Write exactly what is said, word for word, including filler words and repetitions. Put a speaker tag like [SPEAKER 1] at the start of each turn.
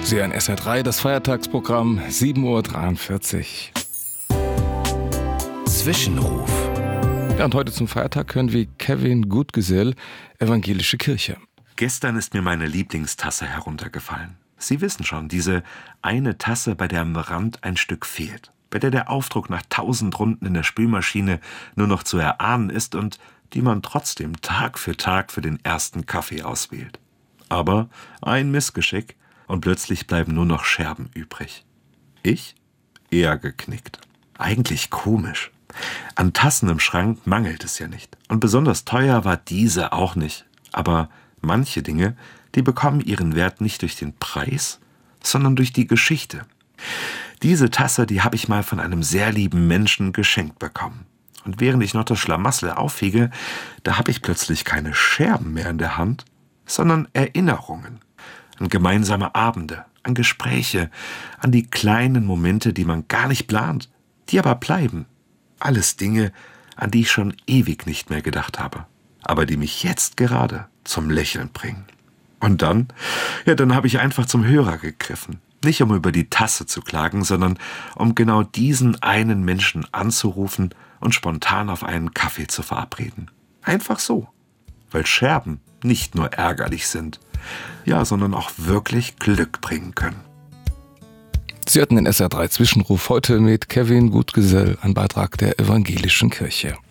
[SPEAKER 1] Sie hören S R drei, das Feiertagsprogramm, sieben Uhr dreiundvierzig.
[SPEAKER 2] Zwischenruf.
[SPEAKER 1] Ja, und heute zum Feiertag hören wir Kevin Gutgesell, Evangelische Kirche.
[SPEAKER 3] Gestern ist mir meine Lieblingstasse heruntergefallen. Sie wissen schon, diese eine Tasse, bei der am Rand ein Stück fehlt, bei der der Aufdruck nach tausend Runden in der Spülmaschine nur noch zu erahnen ist und die man trotzdem Tag für Tag für den ersten Kaffee auswählt. Aber ein Missgeschick und plötzlich bleiben nur noch Scherben übrig. Ich? Eher geknickt. Eigentlich komisch. An Tassen im Schrank mangelt es ja nicht. Und besonders teuer war diese auch nicht. Aber manche Dinge, die bekommen ihren Wert nicht durch den Preis, sondern durch die Geschichte. Diese Tasse, die habe ich mal von einem sehr lieben Menschen geschenkt bekommen. Und während ich noch das Schlamassel aufwiege, da habe ich plötzlich keine Scherben mehr in der Hand, sondern Erinnerungen. An gemeinsame Abende, an Gespräche, an die kleinen Momente, die man gar nicht plant, die aber bleiben. Alles Dinge, an die ich schon ewig nicht mehr gedacht habe, aber die mich jetzt gerade zum Lächeln bringen. Und dann, ja, dann habe ich einfach zum Hörer gegriffen. Nicht um über die Tasse zu klagen, sondern um genau diesen einen Menschen anzurufen und spontan auf einen Kaffee zu verabreden. Einfach so. Weil Scherben nicht nur ärgerlich sind, ja, sondern auch wirklich Glück bringen können.
[SPEAKER 1] Sie hatten den S R drei Zwischenruf heute mit Kevin Gutgesell, ein Beitrag der Evangelischen Kirche.